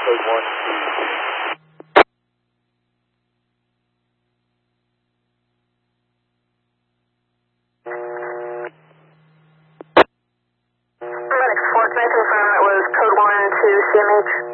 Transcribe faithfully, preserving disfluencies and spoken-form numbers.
code one to Medic four, can I confirm it was code one to C M H?